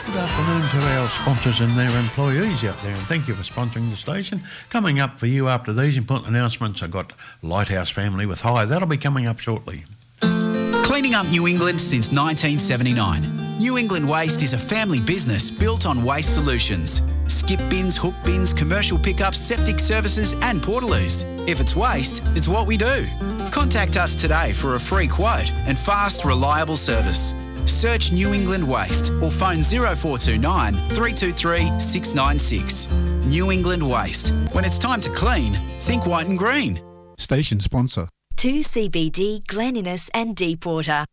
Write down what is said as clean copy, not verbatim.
Good afternoon to our sponsors and their employees out there, and thank you for sponsoring the station. Coming up for you after these important announcements, I've got Lighthouse Family with Hi. That'll be coming up shortly. Cleaning up New England since 1979. New England Waste is a family business built on waste solutions. Skip bins, hook bins, commercial pickups, septic services and portaloos. If it's waste, it's what we do. Contact us today for a free quote and fast, reliable service. Search New England Waste or phone 0429 323 696. New England Waste. When it's time to clean, think white and green. Station sponsor. 2CBD, Glen Innes and Deepwater.